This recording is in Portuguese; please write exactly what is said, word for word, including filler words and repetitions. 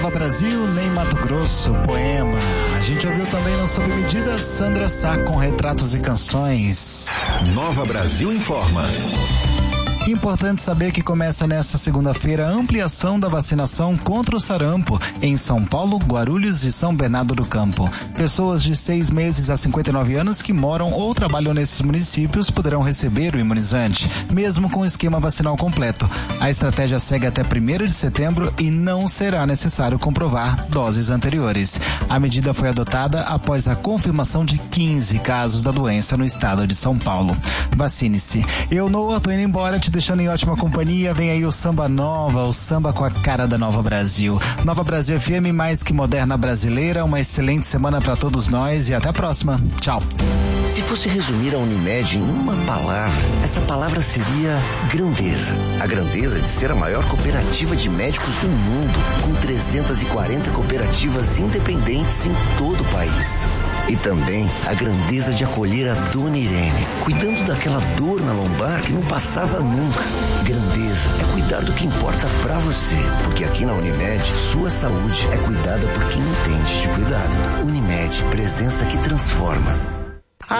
Nova Brasil, nem Mato Grosso, poema. A gente ouviu também no Sob Medida Sandra Sá com retratos e canções. Nova Brasil informa. Importante saber que começa nesta segunda-feira a ampliação da vacinação contra o sarampo em São Paulo, Guarulhos e São Bernardo do Campo. Pessoas de seis meses a cinquenta e nove anos que moram ou trabalham nesses municípios poderão receber o imunizante, mesmo com o esquema vacinal completo. A estratégia segue até primeiro de setembro e não será necessário comprovar doses anteriores. A medida foi adotada após a confirmação de quinze casos da doença no estado de São Paulo. Vacine-se. Eu, Noah, tô indo embora, te deixando em ótima companhia. Vem aí o Samba Nova, o samba com a cara da Nova Brasil. Nova Brasil F M, mais que moderna brasileira. Uma excelente semana para todos nós e até a próxima. Tchau. Se fosse resumir a Unimed em uma palavra, essa palavra seria grandeza. A grandeza de ser a maior cooperativa de médicos do mundo, com trezentas e quarenta cooperativas independentes em todo o país. E também a grandeza de acolher a Dona Irene, cuidando daquela dor na lombar que não passava nunca. Grandeza é cuidar do que importa pra você, porque aqui na Unimed, sua saúde é cuidada por quem entende de cuidado. Unimed, presença que transforma.